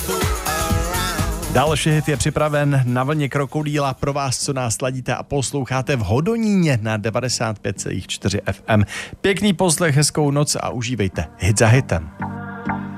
Další hit je připraven na vlně Krokodýla pro vás, co nás ladíte a posloucháte v Hodoníně na 95,4 FM. Pěkný poslech, hezkou noc a užívejte hit za hitem.